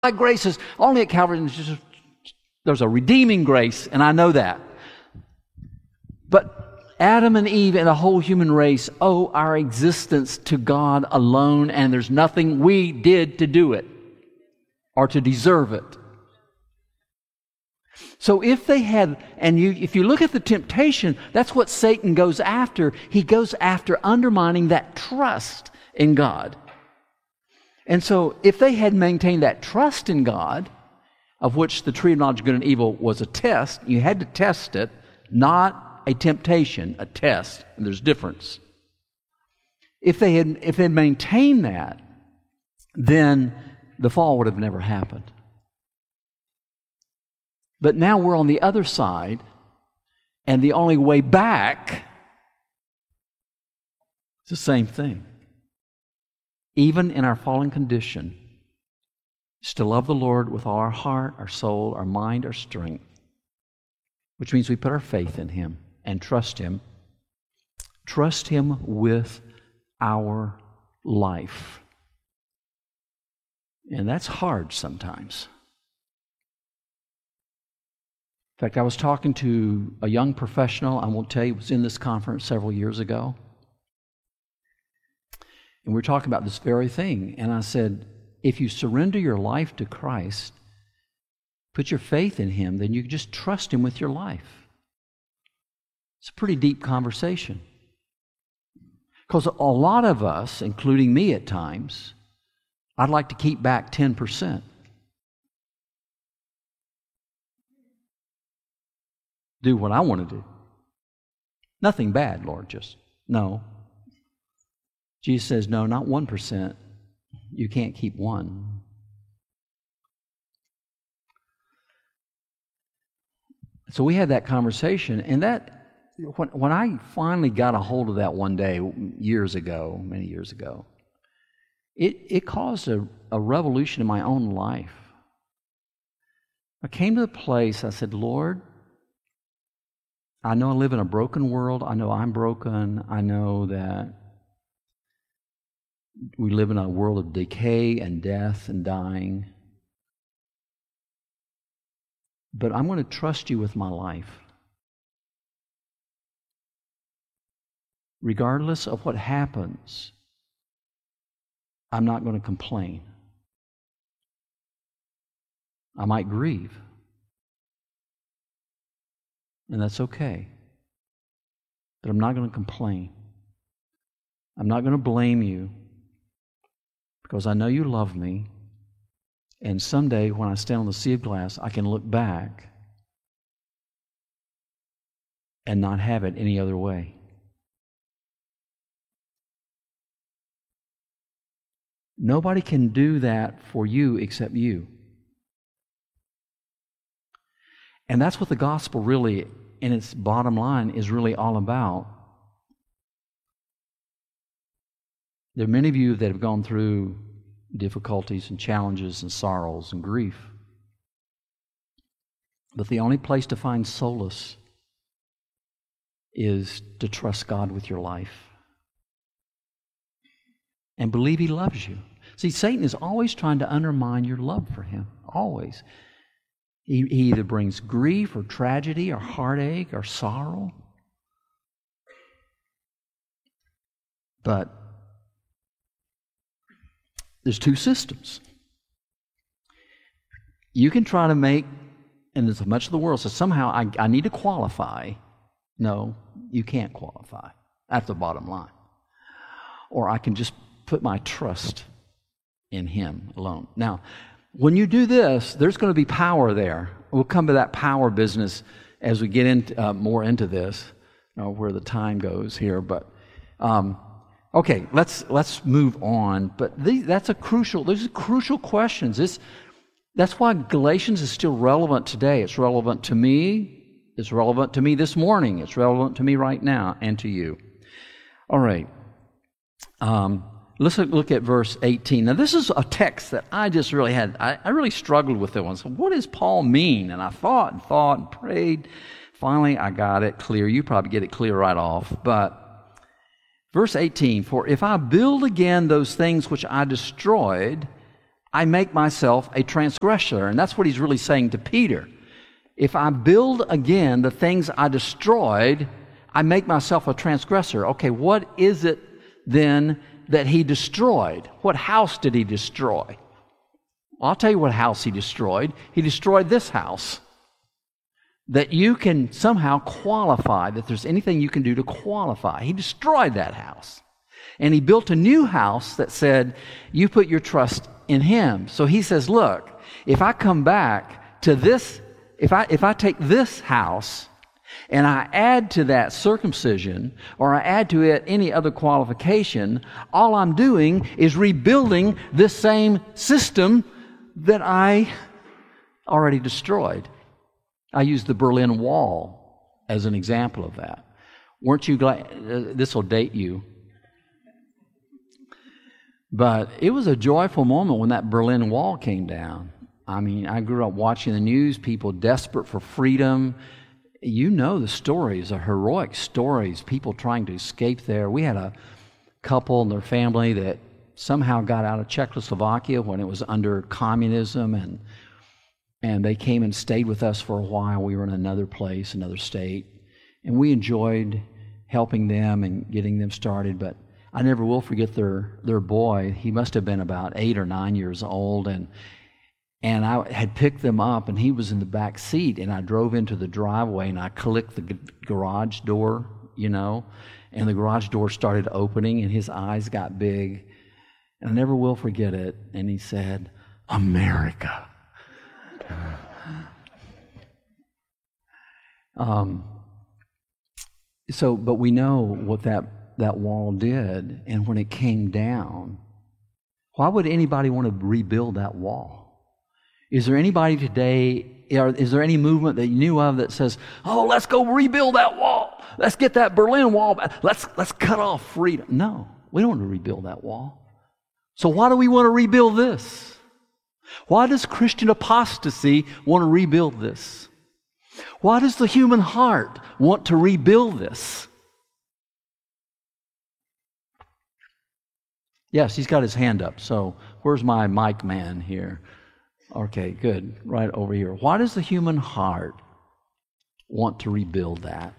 grace is only at Calvary. There's a redeeming grace, and I know that. But Adam and Eve and the whole human race owe our existence to God alone, and there's nothing we did to do it or to deserve it. So if they had, if you look at the temptation, that's what Satan goes after. He goes after undermining that trust in God. And so if they had maintained that trust in God, of which the tree of knowledge of good and evil was a test, you had to test it, not a temptation, a test. And there's difference. If they had maintained that, then the fall would have never happened. But now we're on the other side, and the only way back is the same thing. Even in our fallen condition, is to love the Lord with all our heart, our soul, our mind, our strength, which means we put our faith in Him and trust Him. Trust Him with our life. And that's hard sometimes. In fact, I was talking to a young professional, I won't tell you, was in this conference several years ago. And we were talking about this very thing. And I said, if you surrender your life to Christ, put your faith in Him, then you just trust Him with your life. It's a pretty deep conversation. Because a lot of us, including me at times, I'd like to keep back 10%. Do what I want to do. Nothing bad, Lord, just no. Jesus says, no, not 1%. You can't keep 1. So we had that conversation, and that when I finally got a hold of that one day, many years ago, it caused a revolution in my own life. I came to the place, I said, Lord, I know I live in a broken world. I know I'm broken. I know that we live in a world of decay and death and dying. But I'm going to trust You with my life. Regardless of what happens, I'm not going to complain. I might grieve. And that's okay. But I'm not going to complain. I'm not going to blame You, because I know You love me. And someday when I stand on the sea of glass, I can look back and not have it any other way. Nobody can do that for you except You. And that's what the gospel really, in its bottom line, is really all about. There are many of you that have gone through difficulties and challenges and sorrows and grief. But the only place to find solace is to trust God with your life and believe He loves you. See, Satan is always trying to undermine your love for Him. Always. He either brings grief or tragedy or heartache or sorrow. But there's two systems. You can try to make, and there's much of the world says, somehow I need to qualify. No, you can't qualify. That's the bottom line. Or I can just put my trust in Him alone. Now, when you do this, there's going to be power there. We'll come to that power business as we get into, more into this, where the time goes here. But okay, let's move on. But these are crucial questions. That's why Galatians is still relevant today. It's relevant to me. It's relevant to me this morning. It's relevant to me right now and to you. All right. Let's look at verse 18. Now, this is a text that I just really had. I really struggled with it one. So, what does Paul mean? And I thought and prayed. Finally, I got it clear. You probably get it clear right off. But verse 18, for if I build again those things which I destroyed, I make myself a transgressor. And that's what he's really saying to Peter. If I build again the things I destroyed, I make myself a transgressor. Okay, what is it then that he destroyed? What house did he destroy? Well, I'll tell you what house he destroyed. He destroyed this house. That you can somehow qualify, that there's anything you can do to qualify. He destroyed that house. And he built a new house that said, you put your trust in him. So he says, look, if I come back to this, if I take this house and I add to that circumcision, or I add to it any other qualification, all I'm doing is rebuilding this same system that I already destroyed. I used the Berlin Wall as an example of that. Weren't you glad? This will date you. But it was a joyful moment when that Berlin Wall came down. I mean, I grew up watching the news, people desperate for freedom. You know the stories, the heroic stories, people trying to escape there. We had a couple and their family that somehow got out of Czechoslovakia when it was under communism, and they came and stayed with us for a while. We were in another place, another state, and we enjoyed helping them and getting them started. But I never will forget their boy. He must have been about 8 or 9 years old, and I had picked them up, and he was in the back seat, and I drove into the driveway, and I clicked the garage door, and the garage door started opening, and his eyes got big, and I never will forget it. And he said, "America." But we know what that wall did, and when it came down, why would anybody want to rebuild that wall? Is there anybody today, is there any movement that you knew of that says, oh, let's go rebuild that wall. Let's get that Berlin Wall back. Let's cut off freedom. No, we don't want to rebuild that wall. So why do we want to rebuild this? Why does Christian apostasy want to rebuild this? Why does the human heart want to rebuild this? Yes, he's got his hand up. So where's my mic man here? Okay, good. Right over here. Why does the human heart want to rebuild that?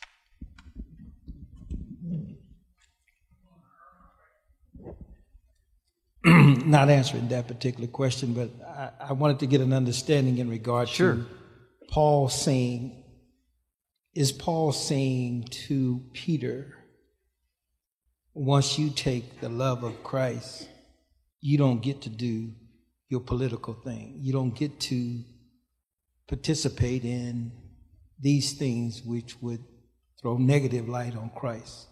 Not answering that particular question, but I wanted to get an understanding in regard to Paul saying, is Paul saying to Peter, once you take the love of Christ, you don't get to do your political thing. You don't get to participate in these things which would throw negative light on Christ?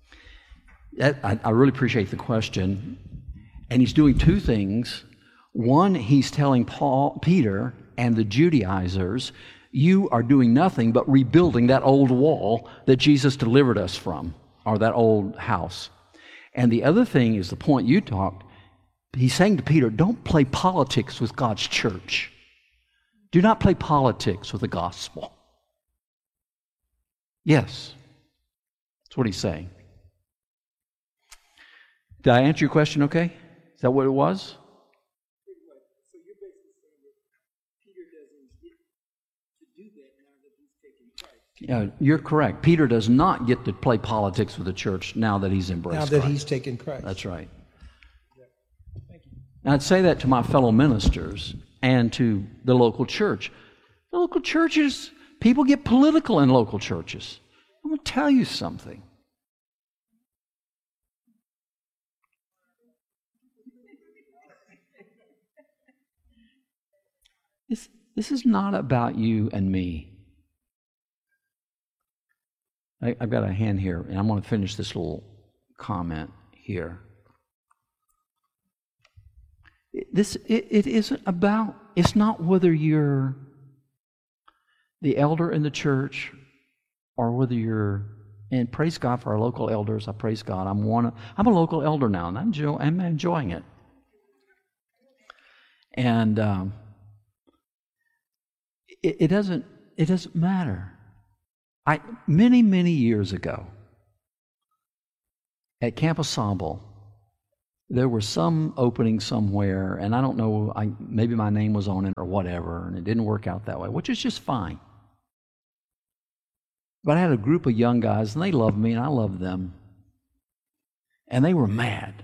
I really appreciate the question. And he's doing two things. One, he's telling Peter and the Judaizers, you are doing nothing but rebuilding that old wall that Jesus delivered us from, or that old house. And the other thing is the point you talked. He's saying to Peter, don't play politics with God's church. Do not play politics with the gospel. Yes, that's what he's saying. Did I answer your question okay? Is that what it was? So you're basically saying that Peter doesn't get to do that now that he's taken Christ. Yeah, you're correct. Peter does not get to play politics with the church now that he's embraced Christ. Now that he's taken Christ. That's right. Yeah. Thank you. And I'd say that to my fellow ministers and to the local church. The local churches, people get political in local churches. I'm going to tell you something. This is not about you and me. I've got a hand here, and I'm going to finish this little comment here. It isn't about, it's not whether you're the elder in the church or whether you're, and praise God for our local elders. I praise God. I'm a local elder now, and I'm enjoying it. And it doesn't matter. Many years ago at Camp Ensemble, there was some opening somewhere, and I don't know, maybe my name was on it or whatever, and it didn't work out that way, which is just fine. But I had a group of young guys, and they loved me, and I loved them. And they were mad.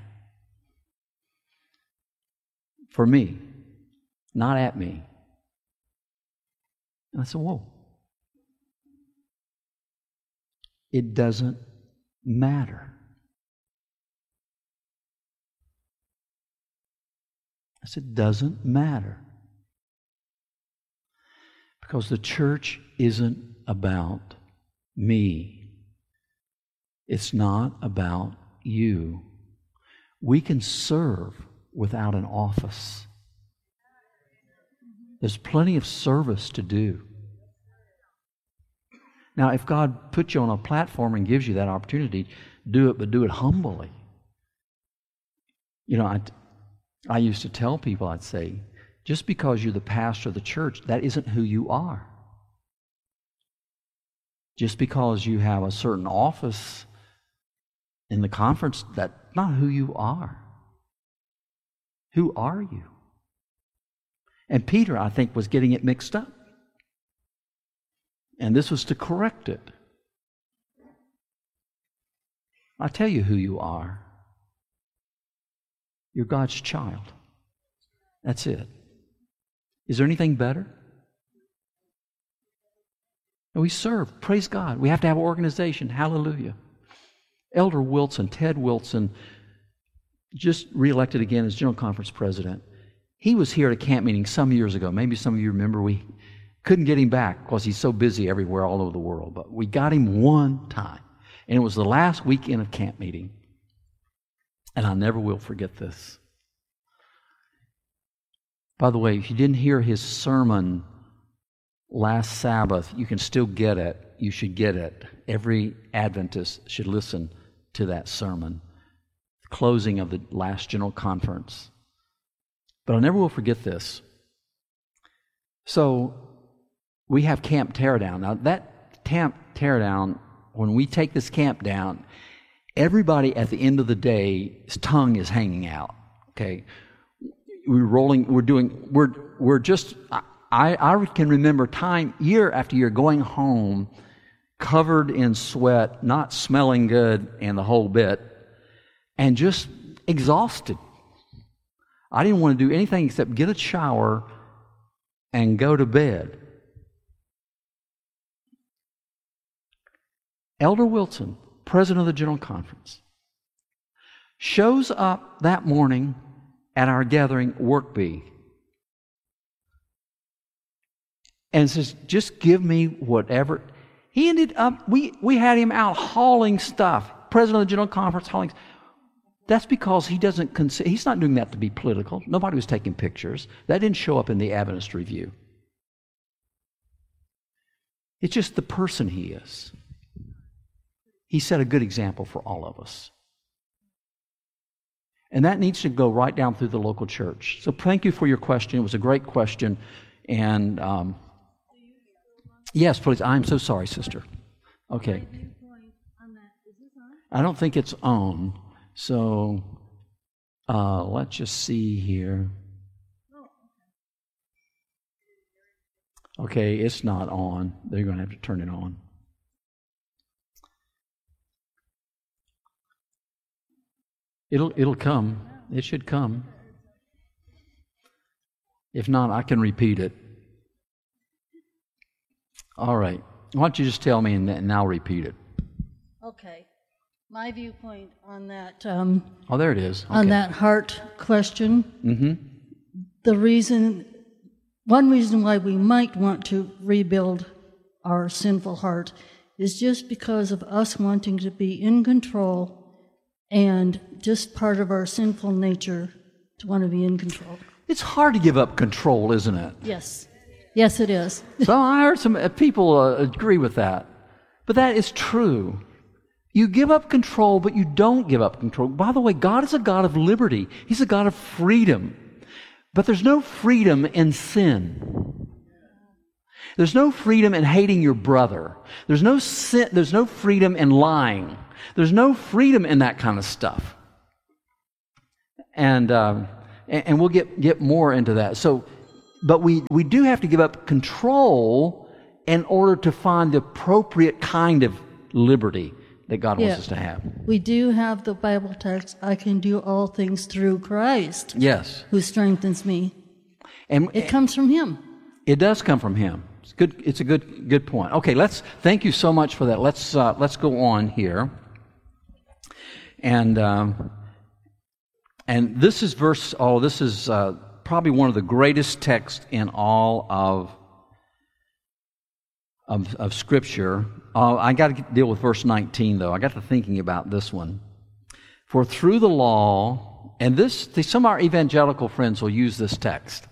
For me, not at me. And I said, whoa. It doesn't matter. I said, it doesn't matter. Because the church isn't about me. It's not about you. We can serve without an office. There's plenty of service to do. Now, if God puts you on a platform and gives you that opportunity, do it, but do it humbly. You know, I used to tell people, I'd say, just because you're the pastor of the church, that isn't who you are. Just because you have a certain office in the conference, that's not who you are. Who are you? And Peter, I think, was getting it mixed up. And this was to correct it. I tell you who you are. You're God's child. That's it. Is there anything better? We serve. Praise God. We have to have an organization. Hallelujah. Elder Wilson, Ted Wilson, just reelected again as General Conference President. He was here at a camp meeting some years ago. Maybe some of you remember. We couldn't get him back because he's so busy everywhere all over the world. But we got him one time. And it was the last weekend of camp meeting. And I never will forget this. By the way, if you didn't hear his sermon last Sabbath, you can still get it. You should get it. Every Adventist should listen to that sermon. Closing of the last General Conference. But I never will forget this. So, we have Camp Teardown. Now, that Camp Teardown, when we take this camp down, everybody at the end of the day, his tongue is hanging out. Okay? I can remember time, year after year, going home, covered in sweat, not smelling good, and the whole bit, and just exhausted. I didn't want to do anything except get a shower and go to bed. Elder Wilson, president of the General Conference, shows up that morning at our gathering, Workbee, and says, just give me whatever. He ended up, we had him out hauling stuff, president of the General Conference hauling. That's because he doesn't consider, he's not doing that to be political. Nobody was taking pictures. That didn't show up in the Adventist Review. It's just the person he is. He set a good example for all of us. And that needs to go right down through the local church. So thank you for your question. It was a great question. And yes, please. I'm so sorry, sister. Okay. I don't think it's on. So let's just see here. Okay, it's not on. They're going to have to turn it on. It'll come. It should come. If not, I can repeat it. All right. Why don't you just tell me and I'll repeat it. Okay. My viewpoint on that. Oh, there it is. Okay. On that heart question. Mm-hmm. One reason why we might want to rebuild our sinful heart is just because of us wanting to be in control and just part of our sinful nature to want to be in control. It's hard to give up control, isn't it? Yes. Yes, it is. So I heard some people agree with that. But that is true. You give up control, but you don't give up control. By the way, God is a God of liberty. He's a God of freedom. But there's no freedom in sin. There's no freedom in hating your brother. There's no freedom in lying. There's no freedom in that kind of stuff. And we'll get more into that. So, but we do have to give up control in order to find the appropriate kind of liberty that God wants us to have. We do have the Bible text, I can do all things through Christ. Yes. Who strengthens me. And it comes from Him. It does come from Him. It's good. It's a good point. Okay, thank you so much for that. Let's go on here. And this is probably one of the greatest texts in all of Scripture. I got to deal with verse 19, though. I got to thinking about this one. For through the law, and some of our evangelical friends will use this text.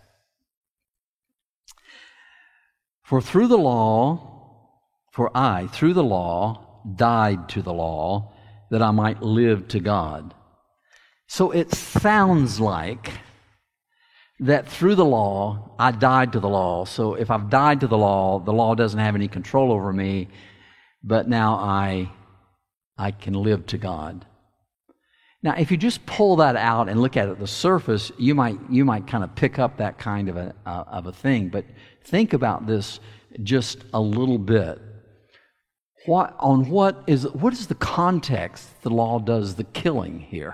For through the law, through the law, died to the law, that I might live to God. So it sounds like that through the law, I died to the law. So if I've died to the law doesn't have any control over me, but now I can live to God. Now, if you just pull that out and look at it at the surface, you might kind of pick up that kind of a thing. But think about this just a little bit. What is the context the law does the killing here?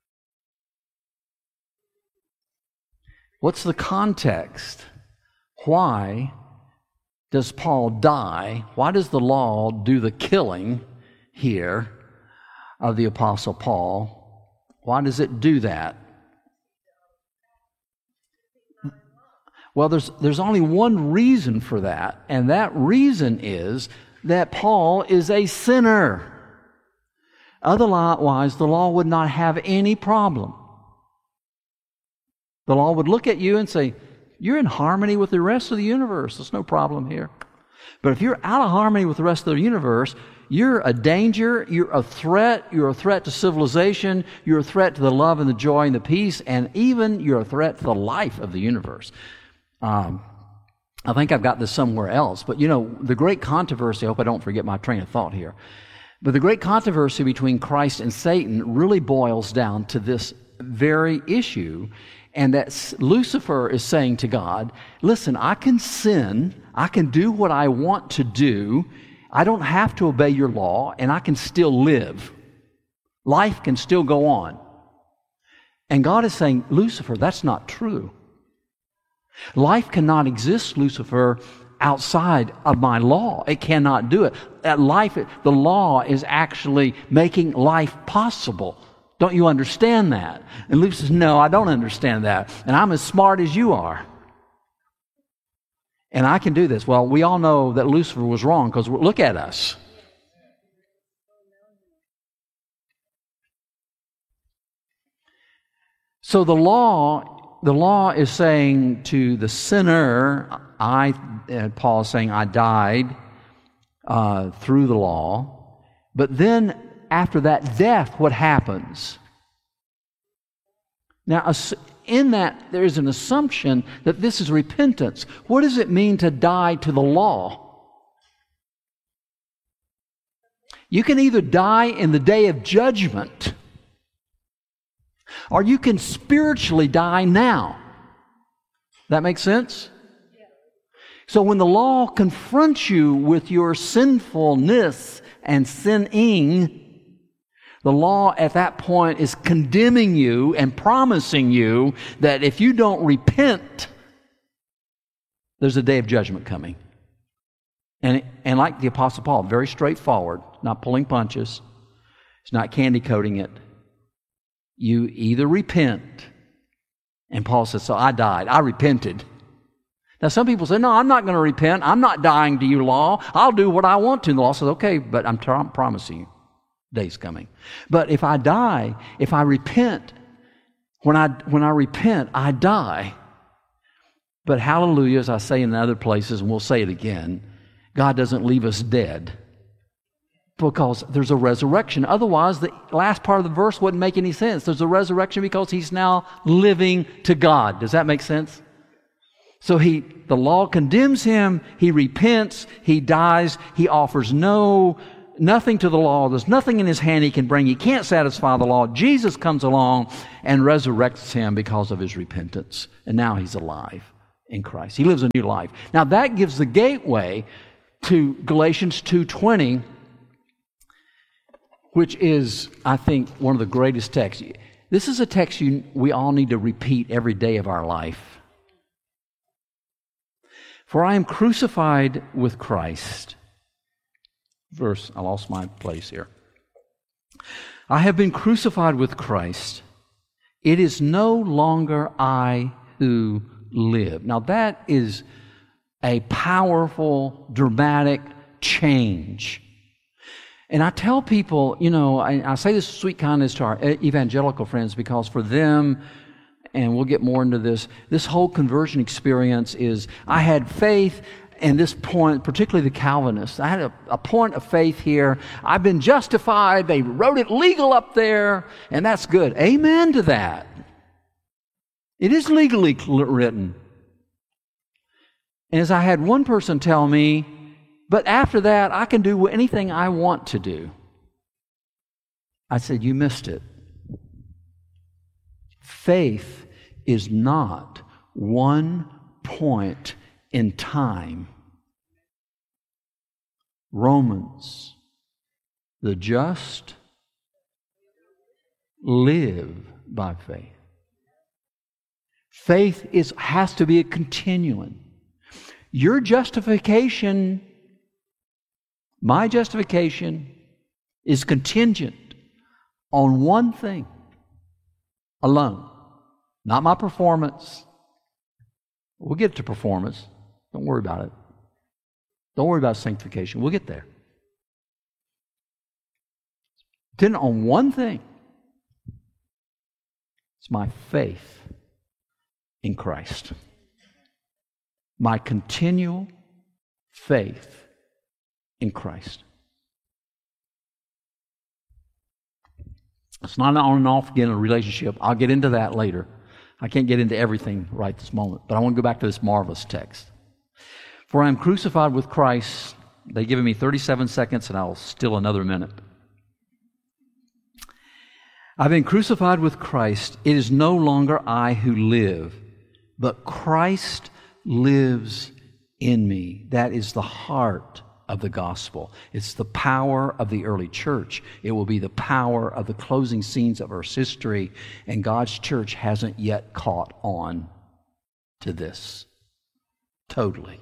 What's the context? Why does Paul die? Why does the law do the killing here of the Apostle Paul? Why does it do that? Well, there's only one reason for that, and that reason is that Paul is a sinner. Otherwise, the law would not have any problem. The law would look at you and say, you're in harmony with the rest of the universe. There's no problem here. But if you're out of harmony with the rest of the universe, you're a danger, you're a threat to civilization, you're a threat to the love and the joy and the peace, and even you're a threat to the life of the universe. I think I've got this somewhere else, but the great controversy, I hope I don't forget my train of thought here, but the great controversy between Christ and Satan really boils down to this very issue, and that Lucifer is saying to God, listen, I can sin, I can do what I want to do, I don't have to obey your law, and I can still live. Life can still go on. And God is saying, Lucifer, that's not true. Life cannot exist, Lucifer, outside of my law. It cannot do it. The law is actually making life possible. Don't you understand that? And Lucifer says, no, I don't understand that. And I'm as smart as you are. And I can do this. Well, we all know that Lucifer was wrong because look at us. So the law is saying to the sinner, Paul is saying, I died through the law. But then after that death, what happens? Now, in that, there is an assumption that this is repentance. What does it mean to die to the law? You can either die in the day of judgment, or you can spiritually die now. That makes sense? So when the law confronts you with your sinfulness and sinning, the law at that point is condemning you and promising you that if you don't repent, there's a day of judgment coming. And like the Apostle Paul, very straightforward, not pulling punches. It's not candy coating it. You either repent, and Paul says, so I died. I repented. Now some people say, no, I'm not going to repent. I'm not dying to you, law. I'll do what I want to. And the law says, okay, but I'm promising you, day's coming. But if I die, if I repent, when I repent, I die. But hallelujah, as I say in other places, and we'll say it again, God doesn't leave us dead because there's a resurrection. Otherwise, the last part of the verse wouldn't make any sense. There's a resurrection because he's now living to God. Does that make sense? So the law condemns him, he repents, he dies, he offers no nothing to the law. There's nothing in his hand he can bring. He can't satisfy the law. Jesus comes along and resurrects him because of his repentance. And now he's alive in Christ. He lives a new life. Now that gives the gateway to Galatians 2:20, which is, I think, one of the greatest texts. This is a text we all need to repeat every day of our life. For I am crucified with Christ. I lost my place here. I have been crucified with Christ. It is no longer I who live. Now that is a powerful, dramatic change. And I tell people, I say this sweet kindness to our evangelical friends because for them, and we'll get more into this whole conversion experience is, I had faith and this point, particularly the Calvinists, I had a point of faith here. I've been justified. They wrote it legal up there, and that's good. Amen to that. It is legally written. And as I had one person tell me, but after that, I can do anything I want to do. I said, you missed it. Faith is not one point in time. Romans, the just live by faith. Faith has to be a continuum. Your justification, my justification, is contingent on one thing alone, not my performance. We'll get to performance. Don't worry about it. Don't worry about sanctification. We'll get there. Depending on one thing. It's my faith in Christ. My continual faith in Christ. It's not an on and off again in a relationship. I'll get into that later. I can't get into everything right this moment, but I want to go back to this marvelous text. For I am crucified with Christ. They've given me 37 seconds, and I'll steal another minute. I've been crucified with Christ. It is no longer I who live, but Christ lives in me. That is the heart of the gospel. It's the power of the early church. It will be the power of the closing scenes of Earth's history, and God's church hasn't yet caught on to this totally.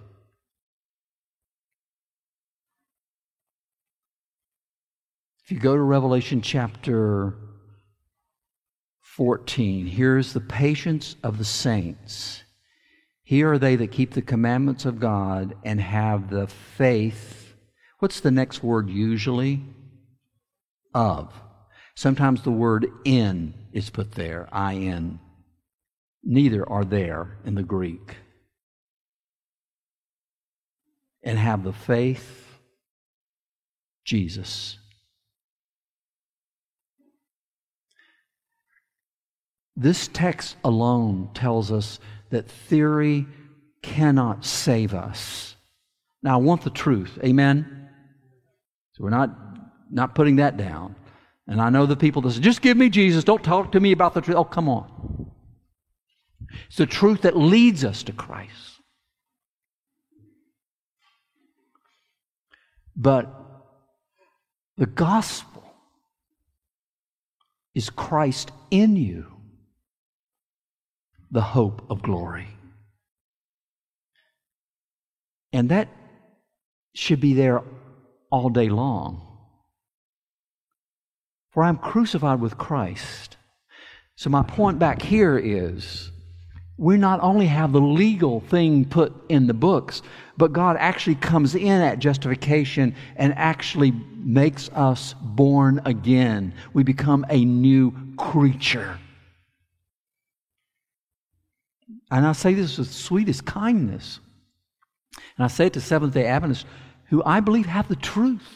If you go to Revelation chapter 14, here's the patience of the saints. Here are they that keep the commandments of God and have the faith. What's the next word usually? Of. Sometimes the word in is put there, I-N. Neither are there in the Greek. And have the faith, Jesus. This text alone tells us that theory cannot save us. Now, I want the truth. Amen? So we're not putting that down. And I know the people that say, just give me Jesus. Don't talk to me about the truth. Oh, come on. It's the truth that leads us to Christ. But the gospel is Christ in you, the hope of glory. And that should be there all day long. For I'm crucified with Christ. So my point back here is, we not only have the legal thing put in the books, but God actually comes in at justification and actually makes us born again. We become a new creature. And I say this with sweetest kindness. And I say it to Seventh-day Adventists who I believe have the truth.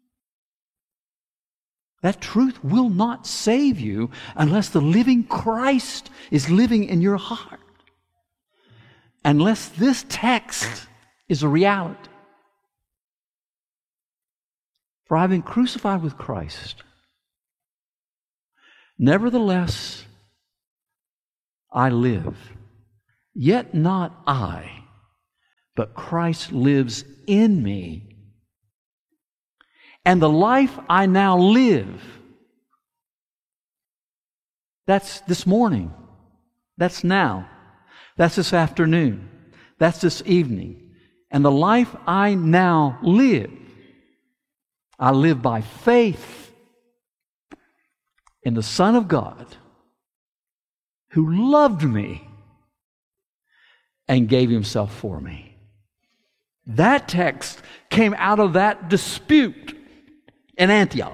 That truth will not save you unless the living Christ is living in your heart. Unless this text is a reality. For I've been crucified with Christ. Nevertheless, I live. Yet not I, but Christ lives in me. And the life I now live, that's this morning. That's now. That's this afternoon. That's this evening. And the life I now live, I live by faith in the Son of God who loved me and gave Himself for me. That text came out of that dispute in Antioch.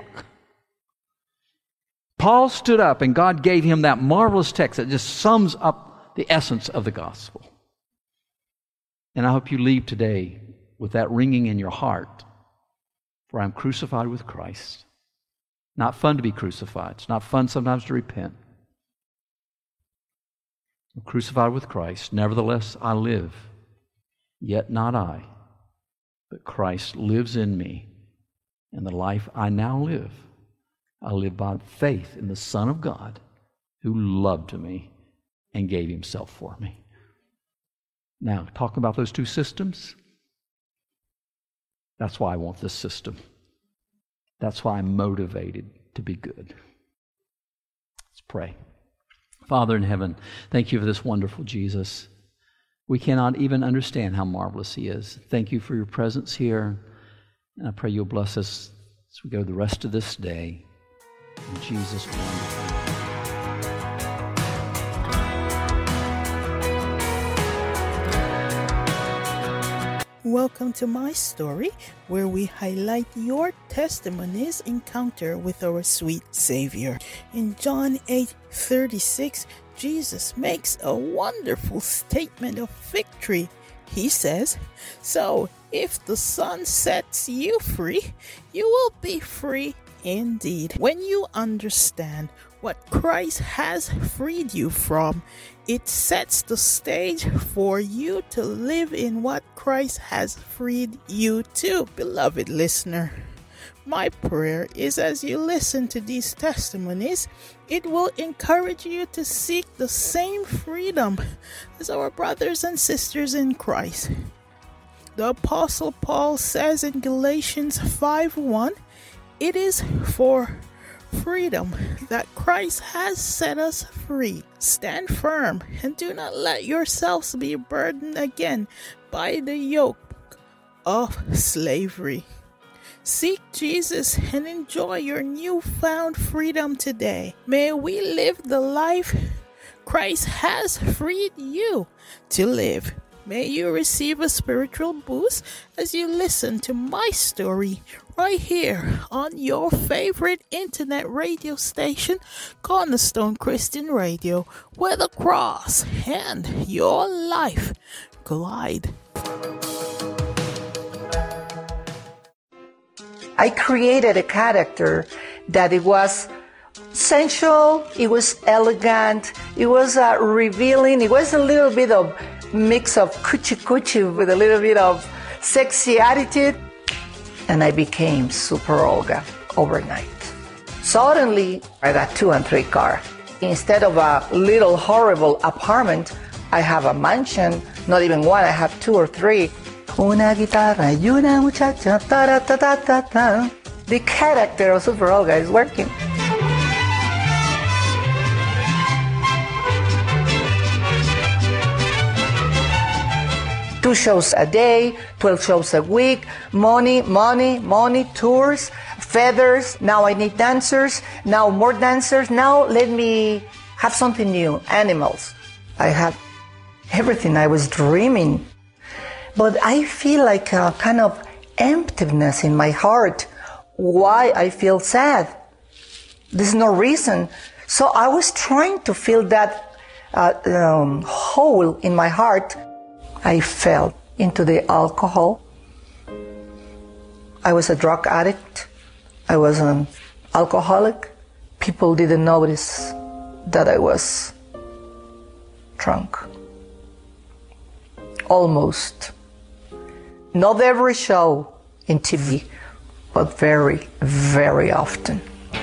Paul stood up and God gave him that marvelous text that just sums up the essence of the gospel. And I hope you leave today with that ringing in your heart. For I'm crucified with Christ. Not fun to be crucified. It's not fun sometimes to repent. I'm crucified with Christ. Nevertheless, I live. Yet not I, but Christ lives in me. And the life I now live, I live by faith in the Son of God who loved me and gave Himself for me. Now, talking about those two systems, that's why I want this system. That's why I'm motivated to be good. Let's pray. Father in heaven, thank You for this wonderful Jesus. We cannot even understand how marvelous He is. Thank You for Your presence here. And I pray You'll bless us as we go the rest of this day. In Jesus' wonderful name. Welcome to My Story, where we highlight your testimony's encounter with our sweet Savior. In John 8:36, Jesus makes a wonderful statement of victory. He says, "So if the Son sets you free, you will be free indeed." When you understand what Christ has freed you from, it sets the stage for you to live in what Christ has freed you to. Beloved listener, my prayer is as you listen to these testimonies, it will encourage you to seek the same freedom as our brothers and sisters in Christ. The Apostle Paul says in Galatians 5:1, "It is for freedom that Christ has set us free. Stand firm and do not let yourselves be burdened again by the yoke of slavery." Seek Jesus and enjoy your newfound freedom today. May we live the life Christ has freed you to live. May you receive a spiritual boost as you listen to My Story right here on your favorite internet radio station, Cornerstone Christian Radio, where the cross and your life collide. I created a character that it was sensual, it was elegant, it was revealing, it was a little bit of mix of coochie with a little bit of sexy attitude, and I became Super Olga overnight. Suddenly, I got 2 and 3 car. Instead of a little horrible apartment, I have a mansion, not even one, I have 2 or 3. Una guitarra y una muchacha, ta-ra-ta-ta-ta-ta. The character of Super Olga is working. Two shows a day, 12 shows a week, money, tours, feathers. Now I need dancers, now more dancers. Now let me have something new, animals. I have everything I was dreaming. But I feel like a kind of emptiness in my heart. Why I feel sad? There's no reason. So I was trying to fill that hole in my heart. I fell into the alcohol. I was a drug addict. I was an alcoholic. People didn't notice that I was drunk. Almost. Not every show in TV but very, very often.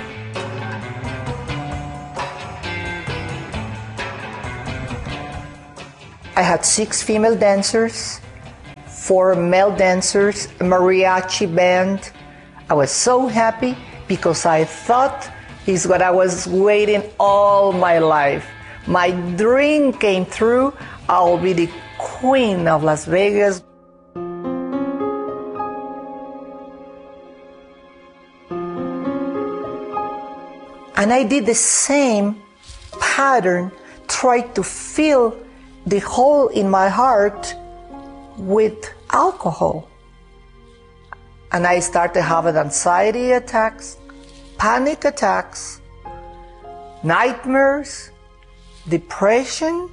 I had 6 female dancers, 4 male dancers, a mariachi band. I was so happy because I thought it's what I was waiting all my life. My dream came true. I'll be the queen of Las Vegas. And I did the same pattern, tried to fill the hole in my heart with alcohol. And I started having anxiety attacks, panic attacks, nightmares, depression.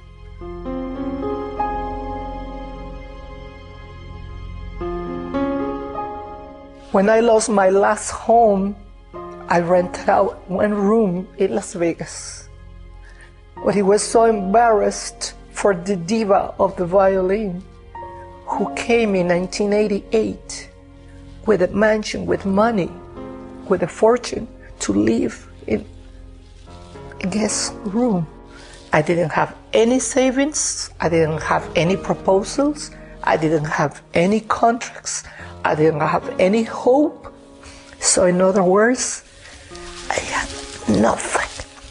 When I lost my last home, I rented out 1 room in Las Vegas. But he was so embarrassed for the diva of the violin who came in 1988 with a mansion, with money, with a fortune to live in a guest room. I didn't have any savings. I didn't have any proposals. I didn't have any contracts. I didn't have any hope. So in other words, I had nothing.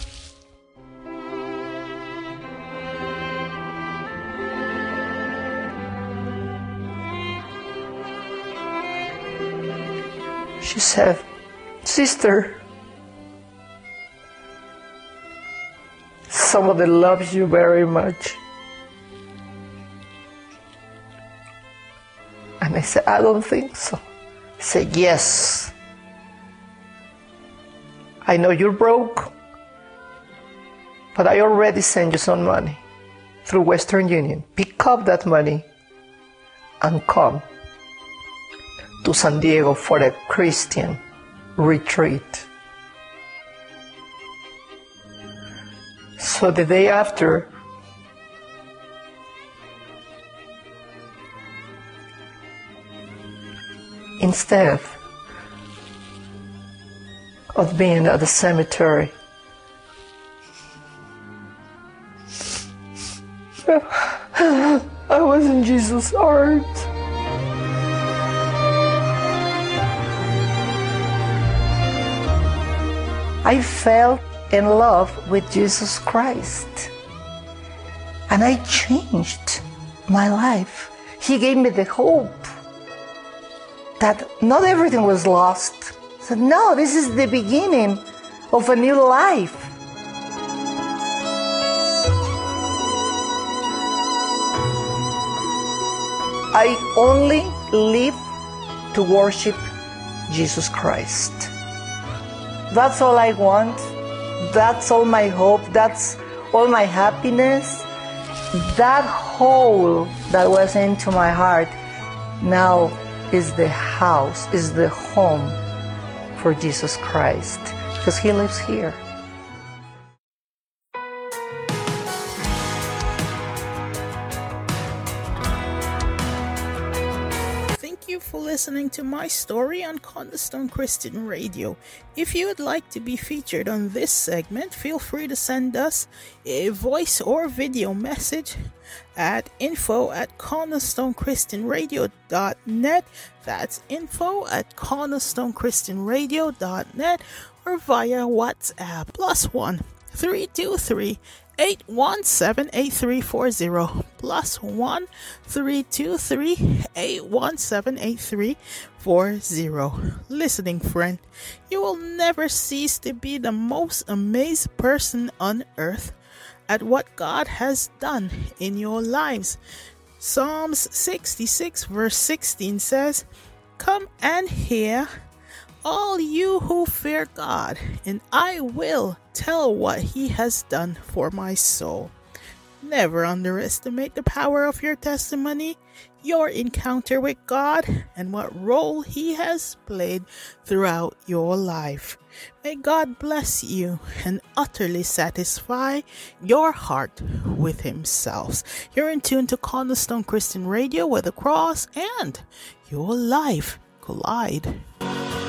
She said, "Sister, somebody loves you very much." And I said, "I don't think so." She said, "Yes. I know you're broke, but I already sent you some money through Western Union. Pick up that money and come to San Diego for a Christian retreat." So the day after, instead of being at the cemetery, I was in Jesus' arms. I fell in love with Jesus Christ, and I changed my life. He gave me the hope that not everything was lost. I said, no, this is the beginning of a new life. I only live to worship Jesus Christ. That's all I want. That's all my hope. That's all my happiness. That hole that was into my heart now is the house, is the home for Jesus Christ, because He lives here. Thank you for listening to my story on Cornerstone Christian Radio. If you would like to be featured on this segment, feel free to send us a voice or video message at info@cornerstonechristianradio.net. That's info@cornerstonechristianradio.net, or via WhatsApp +1 323 817-8340 +1 323 817-8340. Listening friend, you will never cease to be the most amazed person on earth at what God has done in your lives. Psalms 66 verse 16 says, "Come and hear, all you who fear God, and I will tell what He has done for my soul." Never underestimate the power of your testimony, your encounter with God, and what role He has played throughout your life. May God bless you and utterly satisfy your heart with Himself. You're in tune to Cornerstone Christian Radio, where the cross and your life collide.